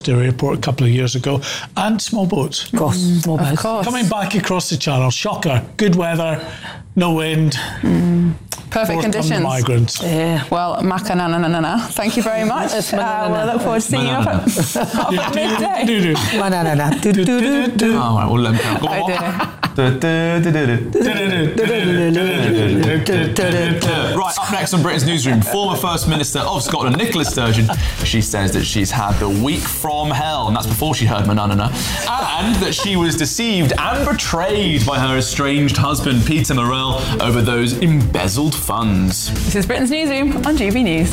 Manchester Airport a couple of years ago, and small boats. Of course, small boats. Coming back across the channel, shocker, good weather, no wind. Perfect conditions. Migrants. Yeah. Well, Maka-na-na-na-na, thank you very much. We'll look forward to seeing you up at midday. All right, we'll let him go. Right, up next on Britain's Newsroom, former First Minister of Scotland, Nicola Sturgeon. She says that she's had the week from hell, and that's before she heard Manana, and that she was deceived and betrayed by her estranged husband, Peter Morrell, over those embezzled funds. This is Britain's Newsroom on GB News.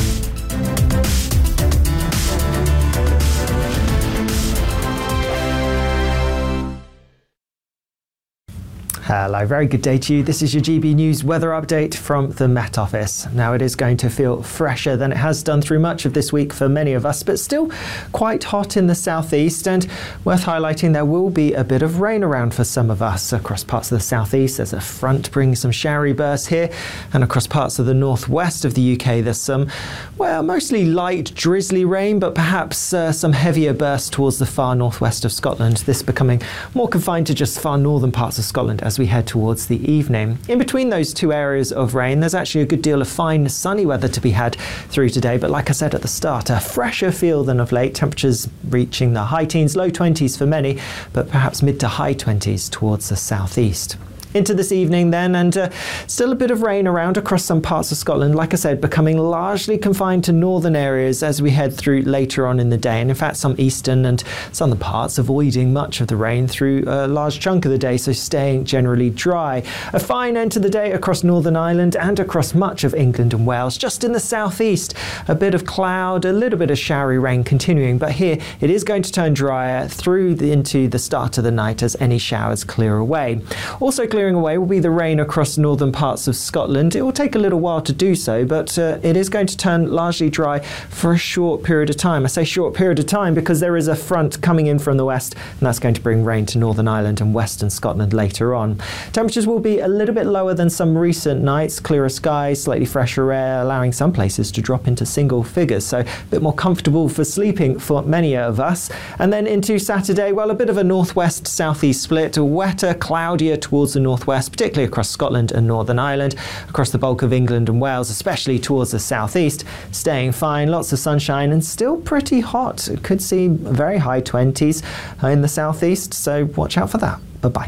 Hello, very good day to you. This is your GB News weather update from the Met Office. Now, it is going to feel fresher than it has done through much of this week for many of us, but still quite hot in the southeast, and worth highlighting there will be a bit of rain around for some of us. Across parts of the southeast, there's a front bringing some showery bursts here, and across parts of the northwest of the UK, there's some, well, mostly light drizzly rain, but perhaps some heavier bursts towards the far northwest of Scotland, this becoming more confined to just far northern parts of Scotland as we head towards the evening. In between those two areas of rain, there's actually a good deal of fine sunny weather to be had through today, but like I said at the start, a fresher feel than of late, temperatures reaching the high teens, low 20s for many, but perhaps mid to high 20s towards the southeast. Into this evening then, and still a bit of rain around across some parts of Scotland, like I said, becoming largely confined to northern areas as we head through later on in the day, and in fact some eastern and southern parts avoiding much of the rain through a large chunk of the day, so staying generally dry. A fine end to the day across Northern Ireland and across much of England and Wales. Just in the southeast, a bit of cloud, a little bit of showery rain continuing, but here it is going to turn drier into the start of the night as any showers clear away. Also clearing away will be the rain across northern parts of Scotland. It will take a little while to do so, but it is going to turn largely dry for a short period of time. I say short period of time because there is a front coming in from the west, and that's going to bring rain to Northern Ireland and western Scotland later on. Temperatures will be a little bit lower than some recent nights, clearer skies, slightly fresher air, allowing some places to drop into single figures, so a bit more comfortable for sleeping for many of us. And then into Saturday, well, a bit of a northwest-southeast split, wetter, cloudier towards the northwest, particularly across Scotland and Northern Ireland, across the bulk of England and Wales, especially towards the southeast, staying fine, lots of sunshine and still pretty hot. It could see very high 20s in the southeast, so watch out for that. Bye-bye.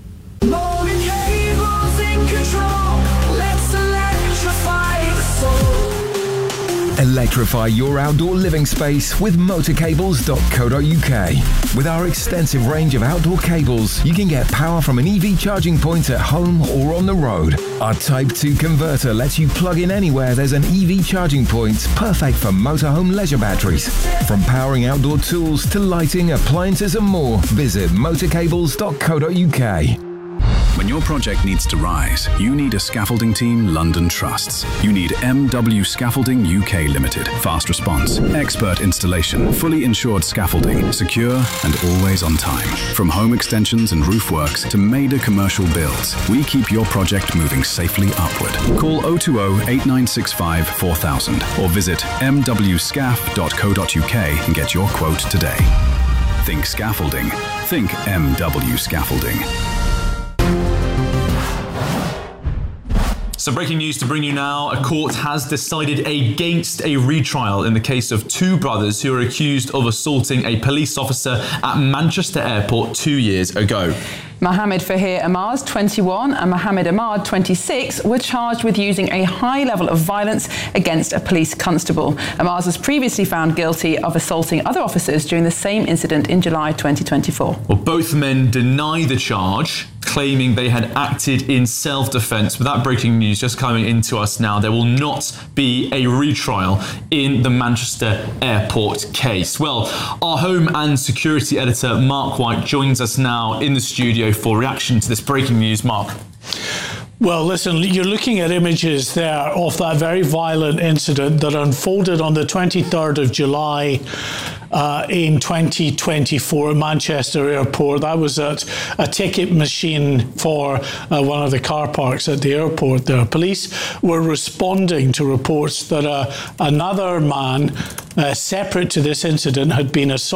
Electrify your outdoor living space with motorcables.co.uk. With our extensive range of outdoor cables, you can get power from an EV charging point at home or on the road. Our Type 2 converter lets you plug in anywhere there's an EV charging point, perfect for motorhome leisure batteries. From powering outdoor tools to lighting, appliances and more, visit motorcables.co.uk. When your project needs to rise, you need a scaffolding team London trusts. You need MW Scaffolding UK Limited. Fast response, expert installation, fully insured scaffolding, secure and always on time. From home extensions and roof works to major commercial builds, we keep your project moving safely upward. Call 020 8965 4000 or visit mwscaf.co.uk and get your quote today. Think scaffolding. Think MW Scaffolding. So breaking news to bring you now. A court has decided against a retrial in the case of two brothers who are accused of assaulting a police officer at Manchester Airport 2 years ago. Mohammed Fahir Amaz, 21, and Mohammed Ahmad, 26, were charged with using a high level of violence against a police constable. Amaz was previously found guilty of assaulting other officers during the same incident in July 2024. Well, both men deny the charge, claiming they had acted in self-defence. With that breaking news just coming into us now, there will not be a retrial in the Manchester Airport case. Well, our home and security editor, Mark White, joins us now in the studio for reaction to this breaking news. Mark. Well, listen, you're looking at images there of that very violent incident that unfolded on the 23rd of July in 2024 at Manchester Airport. That was at a ticket machine for one of the car parks at the airport there. Police were responding to reports that another man, separate to this incident, had been assaulted